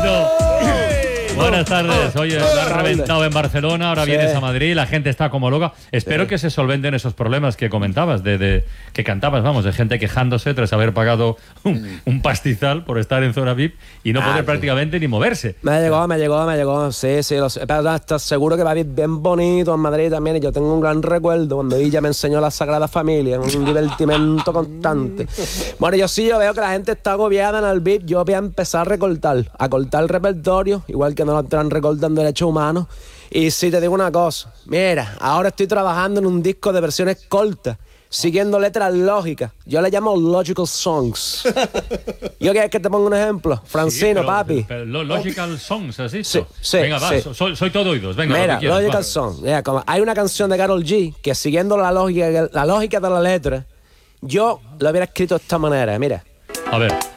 Fernando. Buenas tardes. Oye, lo has reventado en Barcelona, ahora vienes a Madrid, la gente está como loca. Espero que se solventen esos problemas que comentabas, que cantabas, vamos, de gente quejándose tras haber pagado un pastizal por estar en zona VIP y no poder prácticamente ni moverse. Me llegó. Sí, lo sé. Pero estás seguro que va a ir bien bonito en Madrid también. Y yo tengo un gran recuerdo cuando ella me enseñó la Sagrada Familia, un divertimento constante. Bueno, yo veo que la gente está agobiada en el VIP. Yo voy a empezar a cortar el repertorio, igual que no lo están recortando derechos humanos. Y sí, te digo una cosa. Mira, ahora estoy trabajando en un disco de versiones cortas, siguiendo letras lógicas. Yo le llamo Logical Songs. ¿Yo quieres que te ponga un ejemplo? Francino, sí, papi. Pero Logical Songs, ¿has dicho? Sí, venga, va, soy todo oídos. Venga, mira, Logical Songs. Hay una canción de Karol G que siguiendo la lógica de la letra, yo lo hubiera escrito de esta manera, mira. A ver.